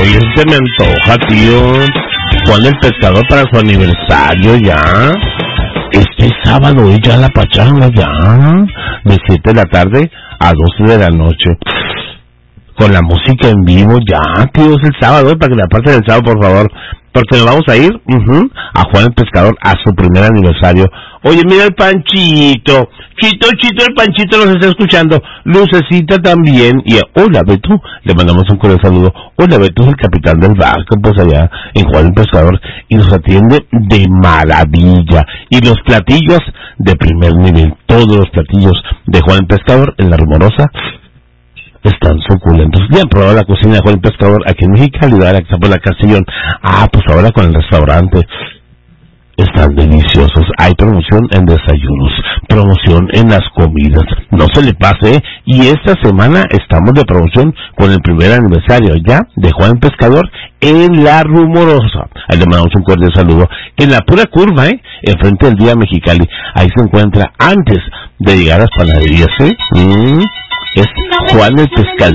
Oye, se me antoja, tío. Juan el Pescador para su aniversario ya. Este sábado ya la pachanga ya. De 7 de la tarde a 12 de la noche. Con la música en vivo ya, tío. Es el sábado, para que le aparten el sábado, por favor. Porque nos vamos a ir a Juan el Pescador a su primer aniversario. Oye, mira el Panchito. Chito, el Panchito nos está escuchando. Lucecita también. Y hola, Beto. Le mandamos un cordial saludo. Hola, Beto es el capitán del barco, pues allá en Juan el Pescador. Y nos atiende de maravilla. Y los platillos de primer nivel. Todos los platillos de Juan el Pescador en La Rumorosa están suculentos. Ya han probado la cocina de Juan el Pescador aquí en Mexicali, que está por la Castellón. Pues ahora con el restaurante. Están deliciosos. Hay promoción en desayunos, promoción en las comidas. No se le pase, ¿eh? Y esta semana estamos de promoción con el primer aniversario ya de Juan el Pescador en La Rumorosa. Ahí le mandamos un cordial saludo. En la pura curva, enfrente del Día Mexicali. Ahí se encuentra antes de llegar a las panaderías, Es Juan el Pescador.